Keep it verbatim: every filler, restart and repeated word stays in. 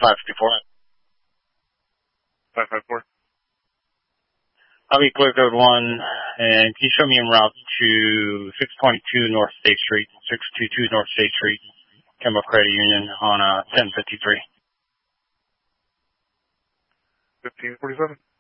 five fifty-four. five five four. I'll be clear code one, and can you show me en route to six twenty-two North State Street, six twenty-two North State Street, Kemba Credit Union on uh, ten fifty-three. fifteen forty-seven.